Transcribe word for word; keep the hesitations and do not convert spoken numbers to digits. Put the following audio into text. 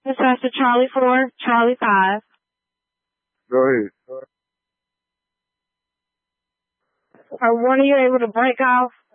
Dispatch to Charlie four, Charlie five. Go ahead. Are one of you able to break off